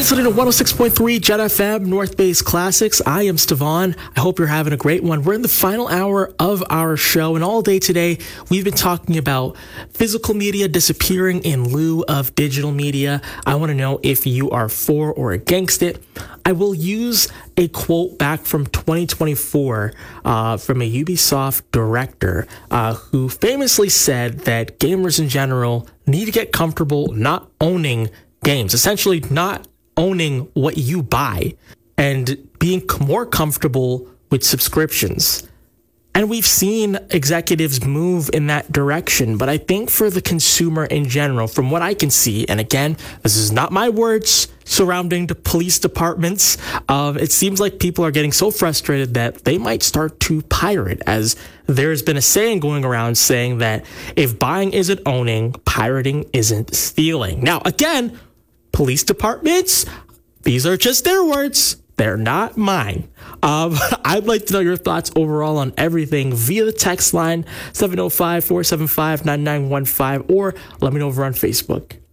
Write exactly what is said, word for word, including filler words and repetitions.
listening to one oh six point three Jet F M, North Base Classics. I am Stevan. I hope you're having a great one. We're in the final hour of our show, and all day today, we've been talking about physical media disappearing in lieu of digital media. I want to know if you are for or against it. I will use a quote back from twenty twenty-four uh, from a Ubisoft director uh, who famously said that gamers in general need to get comfortable not owning games, essentially not owning what you buy and being more comfortable with subscriptions. And we've seen executives move in that direction. But I think for the consumer in general, from what I can see, and again, this is not my words surrounding the police departments, uh, it seems like people are getting so frustrated that they might start to pirate, as there's been a saying going around saying that if buying isn't owning, pirating isn't stealing. Now, again, police departments, these are just their words. They're not mine. Um, I'd like to know your thoughts overall on everything via the text line seven oh five, four seven five, nine nine one five, or let me know over on Facebook.